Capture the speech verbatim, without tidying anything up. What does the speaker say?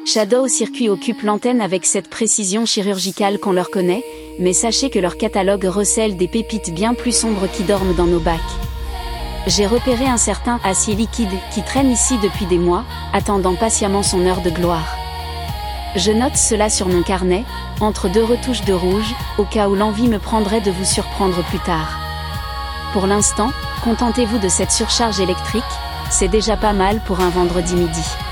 Shadow Circuit occupe l'antenne avec cette précision chirurgicale qu'on leur connaît, mais sachez que leur catalogue recèle des pépites bien plus sombres qui dorment dans nos bacs. J'ai repéré un certain acier liquide qui traîne ici depuis des mois, attendant patiemment son heure de gloire. Je note cela sur mon carnet, entre deux retouches de rouge, au cas où l'envie me prendrait de vous surprendre plus tard. Pour l'instant, contentez-vous de cette surcharge électrique, c'est déjà pas mal pour un vendredi midi.